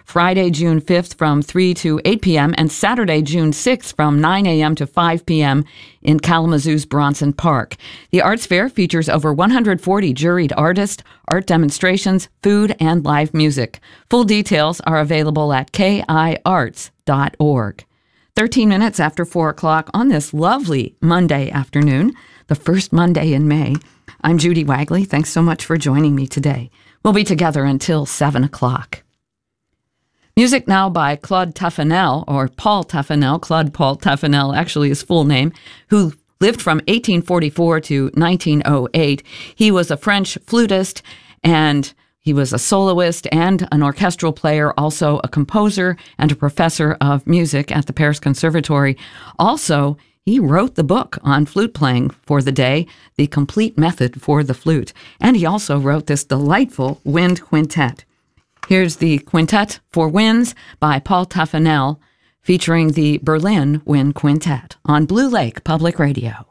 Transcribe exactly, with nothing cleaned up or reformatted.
Friday, June fifth from three to eight p.m., and Saturday, June sixth from nine a.m. to five p.m. in Kalamazoo's Bronson Park. The Arts Fair features over one hundred forty juried artists, art demonstrations, food, and live music. Full details are available at k i arts dot org. thirteen minutes after four o'clock on this lovely Monday afternoon, the first Monday in May. I'm Judy Wagley. Thanks so much for joining me today. We'll be together until seven o'clock. Music now by Claude Tuffanel, or Paul Tuffanel, Claude Paul Tuffanel, actually his full name, who lived from eighteen forty-four to nineteen oh eight. He was a French flutist, and he was a soloist and an orchestral player, also a composer and a professor of music at the Paris Conservatory. Also, he wrote the book on flute playing for the day, The Complete Method for the Flute. And he also wrote this delightful wind quintet. Here's the Quintet for Winds by Paul Tuffanel, featuring the Berlin Wind Quintet on Blue Lake Public Radio.